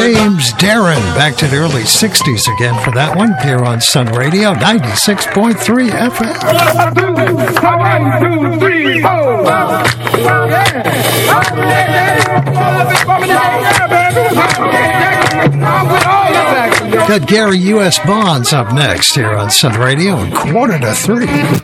James Darren, back to the early 60s again for that one, here on Sun Radio, 96.3 FM. 1, 2, 3, 4. Got Gary U.S. Bonds up next here on Sun Radio, 2:45.